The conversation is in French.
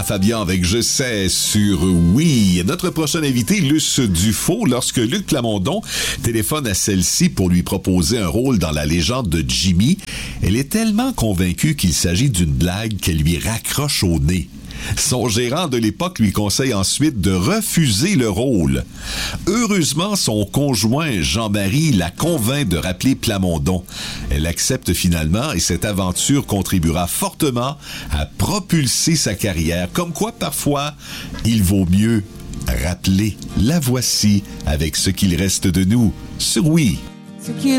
Lara Fabian avec Je sais sur Oui. Notre prochain invité, Luce Dufault, lorsque Luc Plamondon téléphone à celle-ci pour lui proposer un rôle dans la légende de Jimmy, elle est tellement convaincue qu'il s'agit d'une blague qu'elle lui raccroche au nez. Son gérant de l'époque lui conseille ensuite de refuser le rôle. Heureusement, son conjoint Jean-Marie la convainc de rappeler Plamondon. Elle accepte finalement et cette aventure contribuera fortement à propulser sa carrière. Comme quoi, parfois, il vaut mieux rappeler. La voici avec Ce qu'il reste de nous sur Oui.